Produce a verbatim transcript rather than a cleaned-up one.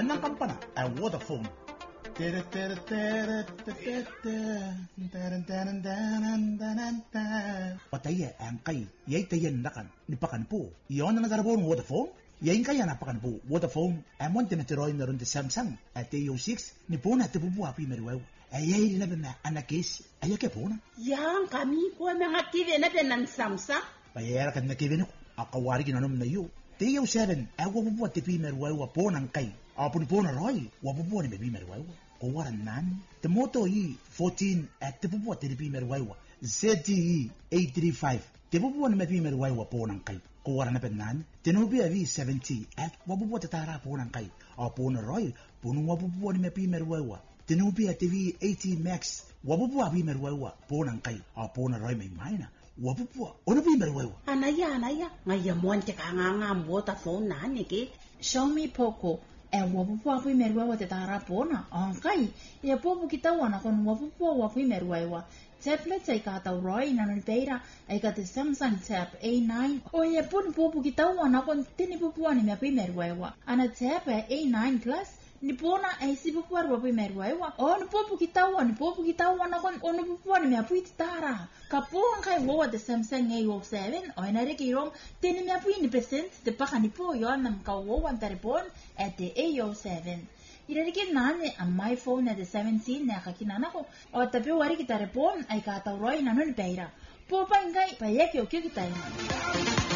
Anang kampana ay Vodafone. Pataya ang kay yay tayan nakan nipakan po. Iyon na nagarabon Vodafone. Yain kaya napakan po Vodafone amon tinatiroy na ron de Samsung at A O six ni po na tibubu api meriwew. Ayay na na anakis ayake po na. Yang kami ko mga kive na ng Samsung. Payera kad nakive ko akawari ginanom na yu. T O seven ay wabubu at tipi meriwew po nang kay. Apun po na roy wabubu ni bebi meriwew. Kuwaran nan. Temoto yi fourteen at tibubu at tipi meriwew. Z T E eight thirty-five tibubu ni bebi meriwew po nang kay. Kuwaran na penan, tinubi a V seventy at wabubu at tara po nang kay. Apo na roy punong wabubu ni bebi meriwew. Tinubi at T V eighty Max wabubu a V meriwew po nang kay. Apo na roy may maina. Wabubu ono bi meriwew. Anaya anaya ngayamon te kanganga Vodafone na niki. Xiaomi Poco e wapupu apu imeruewa te tara pona ankai e popu kita wana kon wapupu wapu imeruewa tablet ai ka tau roi na non peira ai ka te Samsung Tab A nine o e pun popu kita wana kon tini pupu ani me apu imeruewa ana Tab A nine Plus ni pona ai si pupu wapu imeruewa o ni popu kita wana ni popu kita wana kon ono pupu ani me apu itara ka po ang kai wo te Samsung A O seven o ina reki rom tini me apu ni present te paka ni po yo nam ka wo wan taripon at the A O seven. Irarikin nane ang my phone at the seventeen na kakinana ko o tapi wari kita repon ay kataw roy na nun peira. Po pa ingay payek yo kyo kita